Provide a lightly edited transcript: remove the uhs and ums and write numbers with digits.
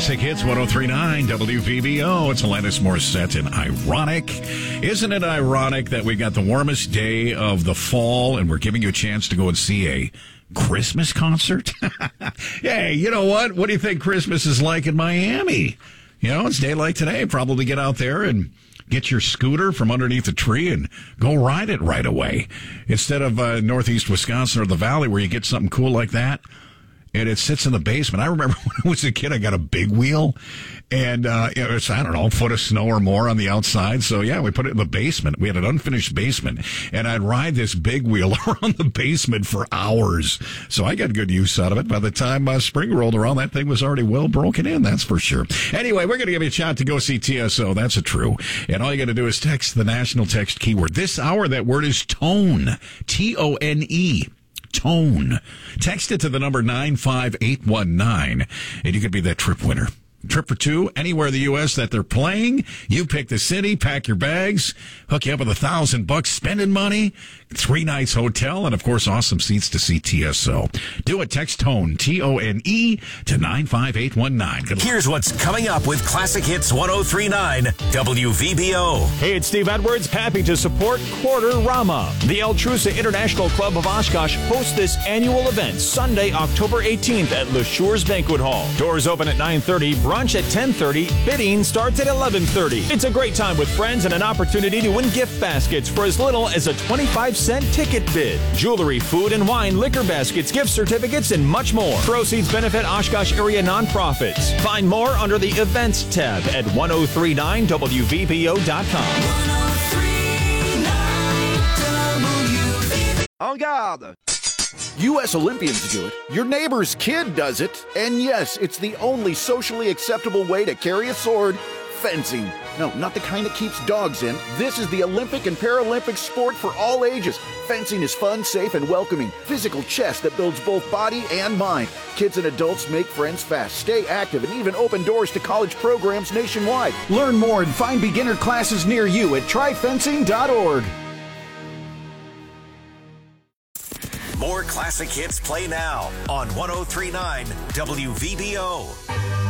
Classic Hits 103.9 WVBO. It's Alanis Morissette and Ironic. Isn't it ironic that we got the warmest day of the fall and we're giving you a chance to go and see a Christmas concert? Hey, you know what? What do you think Christmas is like in Miami? You know, it's a day like today. Probably get out there and get your scooter from underneath a tree and go ride it right away. Instead of northeast Wisconsin or the Valley where you get something cool like that, and it sits in the basement. I remember when I was a kid, I got a big wheel, and it's, I don't know, a foot of snow or more on the outside. So, yeah, we put it in the basement. We had an unfinished basement, and I'd ride this big wheel around the basement for hours. So I got good use out of it. By the time spring rolled around, that thing was already well broken in, that's for sure. Anyway, we're going to give you a shot to go see TSO. That's a true. And all you got to do is text the national text keyword. This hour, that word is tone. T-O-N-E. Tone. Text it to the number 95819, and you could be that trip winner. Trip for two, anywhere in the U.S. that they're playing. You pick the city, pack your bags, hook you up with $1,000 spending money, 3 nights hotel, and of course, awesome seats to see TSO. Do it. Text TONE, T-O-N-E, to 95819. Here's what's coming up with Classic Hits 103.9 WVBO. Hey, it's Steve Edwards, happy to support Quarter Rama. The El Trusa International Club of Oshkosh hosts this annual event Sunday, October 18th at Le Shures Banquet Hall. Doors open at 9:30, brunch at 10:30, bidding starts at 11:30. It's a great time with friends and an opportunity to win gift baskets for as little as a 25-cent ticket bid. Jewelry, food and wine, liquor baskets, gift certificates, and much more. Proceeds benefit Oshkosh area nonprofits. Find more under the Events tab at 1039wvbo.com. 1039 En garde! U.S. Olympians do it. Your neighbor's kid does it. And yes, it's the only socially acceptable way to carry a sword. Fencing. No, not the kind that keeps dogs in. This is the Olympic and Paralympic sport for all ages. Fencing is fun, safe, and welcoming. Physical chess that builds both body and mind. Kids and adults make friends fast, stay active, and even open doors to college programs nationwide. Learn more and find beginner classes near you at tryfencing.org. More classic hits play now on 103.9 WVBO.